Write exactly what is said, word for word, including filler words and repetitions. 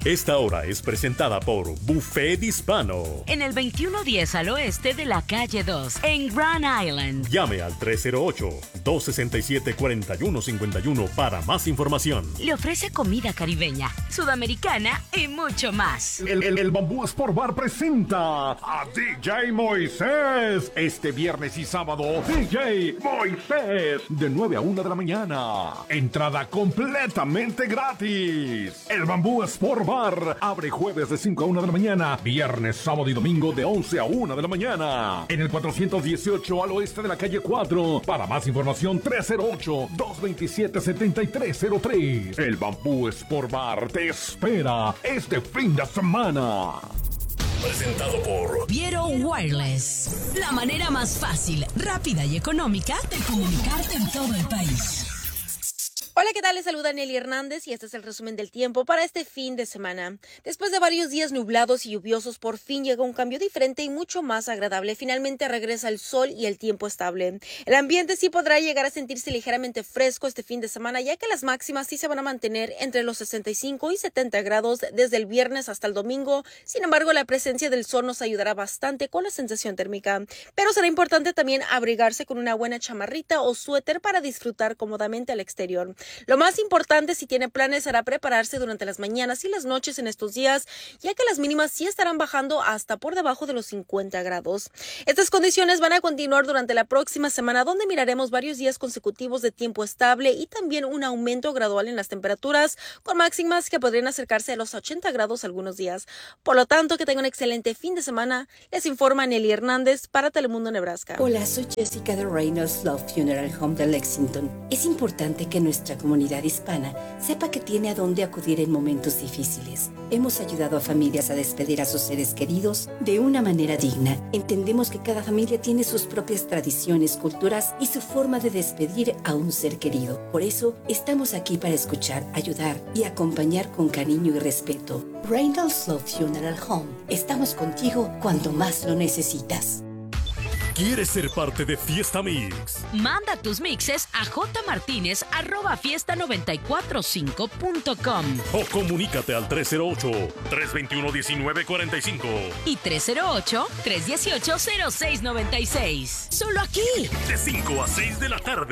Esta hora es presentada por Buffet Hispano. En el veintiuno diez al oeste de la calle dos, en Grand Island. Llame al tres cero ocho, dos seis siete, cuatro uno cinco uno para más información. Le ofrece comida caribeña, sudamericana y mucho más. El, el, el Bambú Sport Bar presenta a D J Moisés. Este viernes y sábado, D J Moisés. De nueve a una de la mañana. Entrada completamente gratis. El Bambú Sport Bar abre jueves de cinco a una de la mañana. Viernes, sábado y domingo de once a una de la mañana. En el cuatrocientos dieciocho al oeste de la calle cuatro. Para más información, tres cero ocho, dos dos siete, siete tres cero tres. El Bambú Sport Bar te espera este fin de semana. Presentado por Viero Wireless. La manera más fácil, rápida y económica de comunicarte en todo el país. Hola, ¿qué tal? Les saluda Nelly Hernández y este es el resumen del tiempo para este fin de semana. Después de varios días nublados y lluviosos, por fin llega un cambio diferente y mucho más agradable. Finalmente regresa el sol y el tiempo estable. El ambiente sí podrá llegar a sentirse ligeramente fresco este fin de semana, ya que las máximas sí se van a mantener entre los sesenta y cinco y setenta grados desde el viernes hasta el domingo. Sin embargo, la presencia del sol nos ayudará bastante con la sensación térmica. Pero será importante también abrigarse con una buena chamarrita o suéter para disfrutar cómodamente al exterior. Lo más importante, si tiene planes, será prepararse durante las mañanas y las noches en estos días, ya que las mínimas sí estarán bajando hasta por debajo de los cincuenta grados. Estas condiciones van a continuar durante la próxima semana, donde miraremos varios días consecutivos de tiempo estable y también un aumento gradual en las temperaturas, con máximas que podrían acercarse a los ochenta grados algunos días. Por lo tanto, que tengan un excelente fin de semana. Les informa Nelly Hernández para Telemundo Nebraska. Hola, soy Jessica de Reynolds Love Funeral Home de Lexington. Es importante que nuestra comunidad hispana sepa que tiene a dónde acudir en momentos difíciles. Hemos ayudado a familias a despedir a sus seres queridos de una manera digna. Entendemos que cada familia tiene sus propias tradiciones, culturas y su forma de despedir a un ser querido. Por eso, estamos aquí para escuchar, ayudar y acompañar con cariño y respeto. Reynolds Love Funeral Home. Estamos contigo cuando más lo necesitas. ¿Quieres ser parte de Fiesta Mix? Manda tus mixes a jmartinez arroba fiesta noventa y cuatro cinco punto com O comunícate al tres cero ocho, tres dos uno, uno nueve cuatro cinco y tres cero ocho, tres uno ocho, cero seis nueve seis. Solo aquí. De cinco a seis de la tarde.